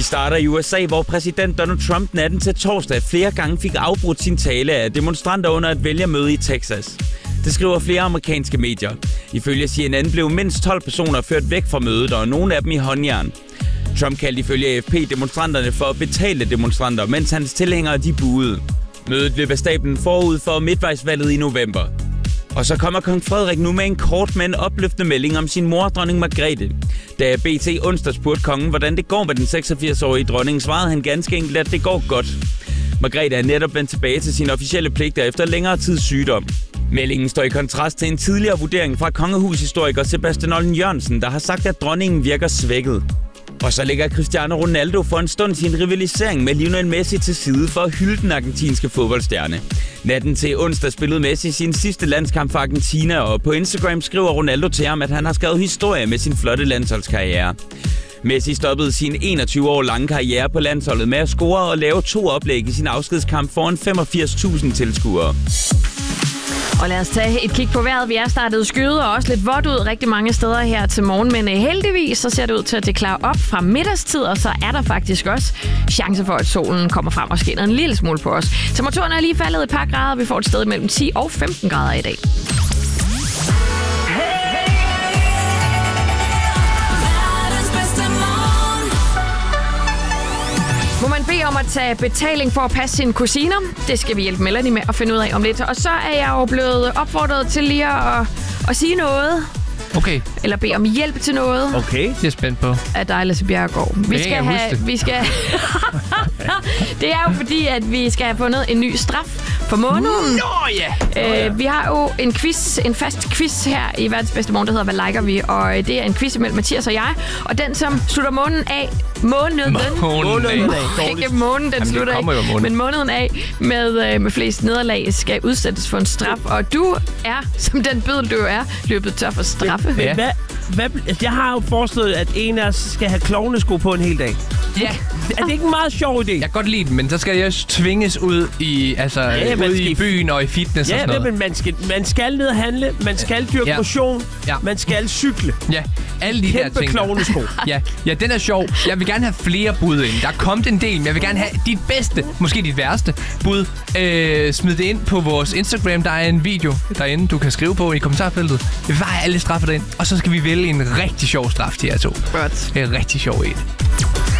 Vi starter i USA, hvor præsident Donald Trump natten til torsdag flere gange fik afbrudt sin tale af demonstranter under et vælgermøde i Texas. Det skriver flere amerikanske medier. Ifølge CNN blev mindst 12 personer ført væk fra mødet, og nogle af dem i håndjern. Trump kaldte ifølge AFP demonstranterne for betalte demonstranter, mens hans tilhængere de buede. Mødet løb af stablen forud for midtvejsvalget i november. Og så kommer kong Frederik nu med en kort, men opløftende melding om sin mor, dronning Margrethe. Da BT onsdag spurgte kongen, hvordan det går med den 86-årige dronning, svarede han ganske enkelt, at det går godt. Margrethe er netop vendt tilbage til sine officielle pligter efter længere tids sygdom. Meldingen står i kontrast til en tidligere vurdering fra kongehushistoriker Sebastian Olden Jørgensen, der har sagt, at dronningen virker svækket. Og så lægger Cristiano Ronaldo for en stund sin rivalisering med Lionel Messi til side for at hylde den argentinske fodboldstjerne. Natten til onsdag spillede Messi sin sidste landskamp for Argentina, og på Instagram skriver Ronaldo til ham, at han har skrevet historie med sin flotte landsholdskarriere. Messi stoppede sin 21 år lange karriere på landsholdet med at score og lave 2 oplæg i sin afskedskamp foran 85.000 tilskuere. Og lad os tage et kig på vejret. Vi er startet skyde og også lidt vådt ud rigtig mange steder her til morgen. Men heldigvis så ser det ud til, at det klarer op fra middagstid, og så er der faktisk også chance for, at solen kommer frem og skinner en lille smule på os. Temperaturen er lige faldet et par grader. Vi får et sted mellem 10 og 15 grader i dag. Må man bede om at tage betaling for at passe sine kusiner? Det skal vi hjælpe Melanie med at finde ud af om lidt. Og så er jeg jo blevet opfordret til lige at sige noget. Okay. Eller bede om hjælp til noget. Okay. Det er spændt på. Af dig, Lasse Bjerregaard. Vi skal det er jo fordi, at vi skal have fundet en ny straf for måneden. Vi har jo en fast quiz her i Verdens Bedste Morgen, der hedder Hvad liker vi? Og det er en quiz mellem Mathias og jeg. Og den, som slutter måneden af... Ikke måneden, den slutter af. Men måneden af med flest nederlag skal udsættes for en straf. Og du er, som den bødel du er, løbet tør for straffe. Ja. Jeg har jo foreslået, at en af os skal have klovnesko på en hel dag. Ja. Er det ikke en meget sjov idé? Jeg kan godt lide den, men så skal jeg også tvinges ud i, i byen og i fitness og sådan noget. Men man skal ned og handle, man skal dyrke motion, man skal cykle. Ja, alle de der ting. Kæmpe klovnesko. Ja, den er sjov. Jeg vil gerne have flere bud ind. Der er kommet en del, men jeg vil gerne have dit bedste, måske dit værste bud. Smid det ind på vores Instagram. Der er en video derinde, du kan skrive på i kommentarfeltet. Vi vejer alle straffer derind, og så skal vi vælge en rigtig sjov straf til jer to. Godt. En rigtig sjov en.